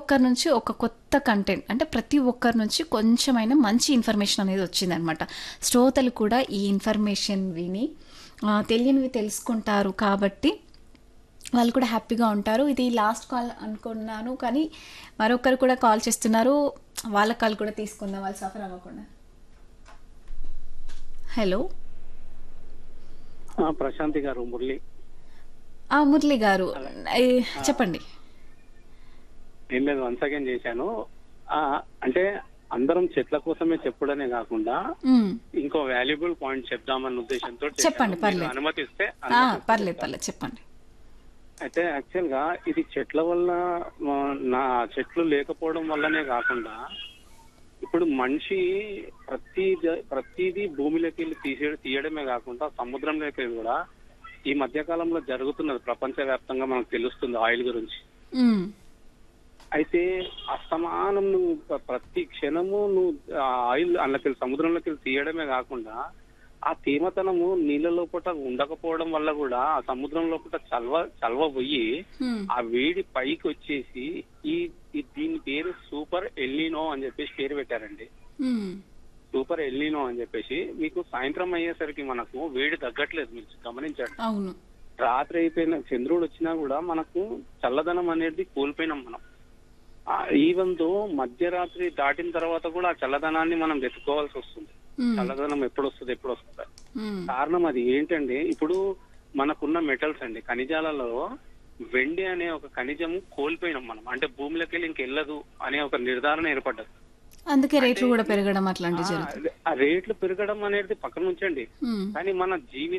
ఒక్కరి నుంచి ఒక కొత్త కంటెంట్ అంటే ప్రతి ఒక్కరి నుంచి కొంచెమైనా మంచి ఇన్ఫర్మేషన్ అనేది వచ్చిందనమాట. శ్రోతలు కూడా ఈ ఇన్ఫర్మేషన్ విని తెలియనివి తెలుసుకుంటారు కాబట్టి వాళ్ళు కూడా హ్యాపీగా ఉంటారు. ఇది లాస్ట్ కాల్ అనుకున్నాను, కానీ మరొకరు కూడా కాల్ చేస్తున్నారు. వాళ్ళ కాల్ కూడా తీసుకుందాం, వాళ్ళు సఫర్ అవ్వకుండా. హలో ప్రశాంతి గారు, మురళి. మురళి గారు చెప్పండి. ఏం లేదు, వన్స్ అగైన్ చేశాను. అంటే అందరం చెట్ల కోసమే చెప్పుడనే కాకుండా ఇంకో వాల్యుబుల్ పాయింట్ చెప్దామన్న ఉద్దేశంతో చెప్పండి. పర్లేదు, అనుమతిస్తే పర్లేదు చెప్పండి. అయితే యాక్చువల్ గా ఇది చెట్ల వల్ల, నా చెట్లు లేకపోవడం వల్లనే కాకుండా ఇప్పుడు మనిషి ప్రతిదీ భూమిలోకి వెళ్ళి తీయడమే కాకుండా సముద్రంలోకి వెళ్ళి కూడా ఈ మధ్య కాలంలో జరుగుతున్నది ప్రపంచవ్యాప్తంగా మనకు తెలుస్తుంది ఆయిల్ గురించి. అయితే అస్తమానం నువ్వు ప్రతి క్షణము నువ్వు ఆయిల్ అందులోకి సముద్రంలోకి వెళ్ళి తీయడమే కాకుండా ఆ తేమతనము నీళ్ళ లోపల ఉండకపోవడం వల్ల కూడా ఆ సముద్రం లోపల చల్వ పోయి ఆ వేడి పైకి వచ్చేసి దీని పేరు సూపర్ ఎల్నినో అని చెప్పేసి పేరు పెట్టారండి. సూపర్ ఎల్నినో అని చెప్పేసి మీకు సాయంత్రం అయ్యేసరికి మనకు వేడి తగ్గట్లేదు, మీరు గమనించండి. రాత్రి అయిపోయిన చంద్రుడు వచ్చినా కూడా మనకు చల్లదనం అనేది కోల్పోయినాం మనం. ఈవెన్ దో మధ్యరాత్రి దాటిన తర్వాత కూడా ఆ చల్లదనాన్ని మనం వెతుక్కోవాల్సి వస్తుంది. చల్లదనం ఎప్పుడు వస్తుంది. కారణం అది ఏంటండి, ఇప్పుడు మనకున్న మెటల్స్ అండి, ఖనిజాలలో వెండి అనే ఒక ఖనిజము కోల్పోయినాం మనం. అంటే భూమిలోకి వెళ్ళి ఇంకెళ్ళదు అనే ఒక నిర్ధారణ ఏర్పడ్డది. అందుకే రేట్లు కూడా పెరగడం అట్లాంటివి. ఆ రేట్లు పెరగడం అనేది పక్కన ఉంచండి, కానీ మన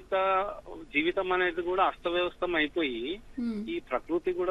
జీవితం అనేది కూడా అస్తవ్యవస్థం అయిపోయి ఈ ప్రకృతి కూడా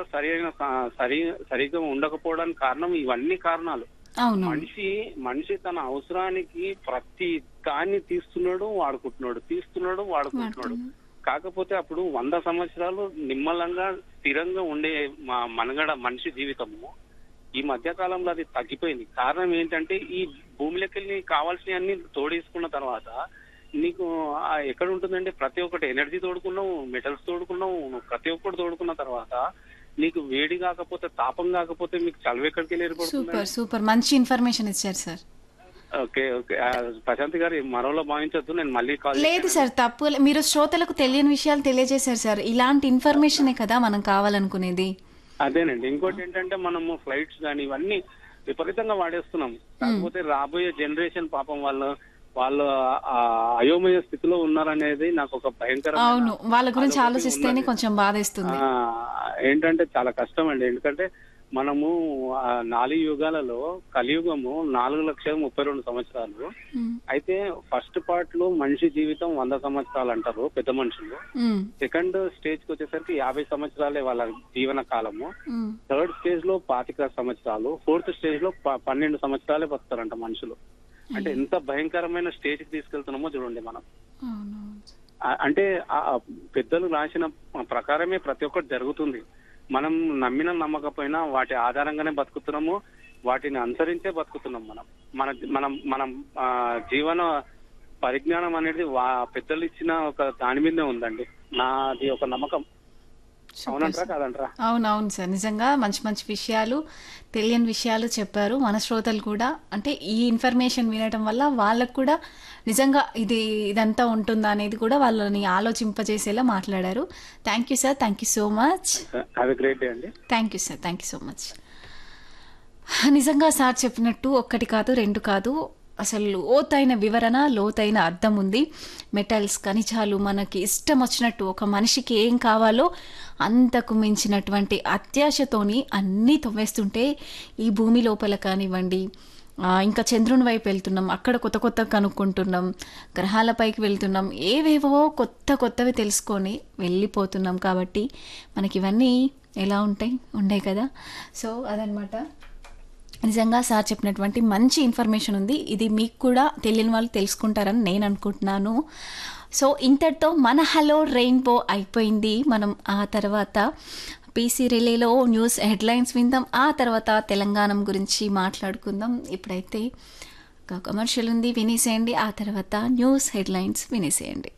సరిగా ఉండకపోవడానికి కారణం ఇవన్నీ కారణాలు. మనిషి తన అవసరానికి ప్రతి దాన్ని తీస్తున్నాడు, వాడుకుంటున్నాడు. కాకపోతే అప్పుడు 100 సంవత్సరాలు నిమ్మలంగా స్థిరంగా ఉండే మనగడ మనిషి జీవితము ఈ మధ్య కాలంలో అది తగ్గిపోయింది. కారణం ఏంటంటే ఈ భూమిలోకి వెళ్ళి కావాల్సినవి అన్ని తోడేసుకున్న తర్వాత నీకు ఎక్కడ ఉంటుందంటే ప్రతి ఒక్కటి ఎనర్జీ తోడుకున్నావు, మెటల్స్ తోడుకున్నావు, ప్రతి ఒక్కటి తోడుకున్న తర్వాత నీకు వేడి కాకపోతే, తాపం కాకపోతే మీకు చలువ ఎక్కడికి వెళ్ళి ఏర్పడుతుంది. సూపర్ మంచి ఇన్ఫర్మేషన్ ఇచ్చారు సార్. ఓకే ప్రశాంతి గారు, మరోలో భావించొద్దు, నేను మళ్ళీ కాల్. లేదు సార్, తప్పు. మీరు శ్రోతలకు తెలియని విషయాలు తెలియజేశారు సార్. ఇలాంటి ఇన్ఫర్మేషనే కదా మనం కావాలనుకునేది. అదేనండి. ఇంకోటి ఏంటంటే మనము ఫ్లైట్స్ కానీ ఇవన్నీ విపరీతంగా వాడేస్తున్నాం. కాకపోతే రాబోయే జనరేషన్ పాపం వాళ్ళు అయోమయ స్థితిలో ఉన్నారనేది నాకు ఒక భయంకర. అవును, వాళ్ళ గురించి ఆలోచిస్తేనే కొంచెం బాధేస్తుంది. ఏంటంటే చాలా కష్టం అండి. ఎందుకంటే మనము 4 యుగాలలో కలియుగము 4,32,000 సంవత్సరాలు. అయితే ఫస్ట్ పార్ట్ లో మనిషి జీవితం 100 సంవత్సరాలు అంటారు పెద్ద మనుషులు. సెకండ్ స్టేజ్ కి వచ్చేసరికి 50 సంవత్సరాలే వాళ్ళ జీవన కాలము. థర్డ్ స్టేజ్ లో 25 సంవత్సరాలు. ఫోర్త్ స్టేజ్ లో 12 సంవత్సరాలే బతుకుతారంట మనుషులు. అంటే ఎంత భయంకరమైన స్టేజ్ కి తీసుకెళ్తున్నామో చూడండి మనం. అంటే పెద్దలు రాసిన ప్రకారమే ప్రతి ఒక్కటి జరుగుతుంది. మనం నమ్మకపోయినా వాటి ఆధారంగానే బతుకుతున్నాము, వాటిని అనుసరించే బతుకుతున్నాం. మనం జీవన పరిజ్ఞానం అనేది పెద్దలు ఇచ్చిన ఒక దాని మీదే ఉందండి. నాది ఒక నమ్మకం. అవునంటారా కాదంటారా? అవునవును సార్, నిజంగా మంచి మంచి విషయాలు, తెలియని విషయాలు చెప్పారు. మన శ్రోతలు కూడా అంటే ఈ ఇన్ఫర్మేషన్ వినడం వల్ల వాళ్ళకు కూడా నిజంగా ఇదంతా ఉంటుందా అనేది కూడా వాళ్ళని ఆలోచింపజేసేలా మాట్లాడారు. Thank you sir, thank you so much. Have a great day అండి. Thank you sir, thank you so much. నిజంగా సార్ చెప్పినట్టు 1 కాదు 2 కాదు, అసలు లోతైన వివరణ, లోతైన అర్థం ఉంది. మెటల్స్, ఖనిజాలు మనకి ఇష్టం వచ్చినట్టు ఒక మనిషికి ఏం కావాలో అంతకు మించినటువంటి అత్యాశతోని అన్నీ తవ్వేస్తుంటే ఈ భూమి లోపల కానివ్వండి, ఇంకా చంద్రుని వైపు వెళ్తున్నాం, అక్కడ కొత్త కనుక్కుంటున్నాం, గ్రహాలపైకి వెళ్తున్నాం, ఏవేవో కొత్తవి తెలుసుకొని వెళ్ళిపోతున్నాం. కాబట్టి మనకి ఇవన్నీ ఎలా ఉండే కదా. సో అదనమాట. నిజంగా సార్ చెప్పినటువంటి మంచి ఇన్ఫర్మేషన్ ఉంది. ఇది మీకు కూడా తెలియని వాళ్ళు తెలుసుకుంటారని నేను అనుకుంటున్నాను. సో ఇంతటితో మన హలో రెయిన్బో అయిపోయింది. మనం ఆ తర్వాత పీసీ రిలేలో న్యూస్ హెడ్లైన్స్ విందాం, ఆ తర్వాత తెలంగాణ గురించి మాట్లాడుకుందాం. ఇప్పుడైతే కమర్షియల్ ఉంది, వినేసేయండి. ఆ తర్వాత న్యూస్ హెడ్లైన్స్ వినేసేయండి.